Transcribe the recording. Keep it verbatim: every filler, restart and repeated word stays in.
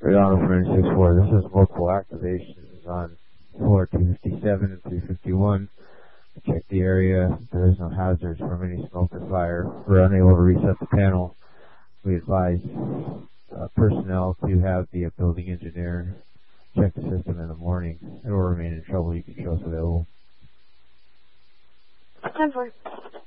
Radon for nine six four, this is multiple activations on floor two fifty-seven and three fifty-one. Check the area. There is no hazards from any smoke or fire. We're unable to reset the panel. We advise uh, personnel to have the uh, building engineer check the system in the morning. It will remain in trouble. You can show us available. ten four.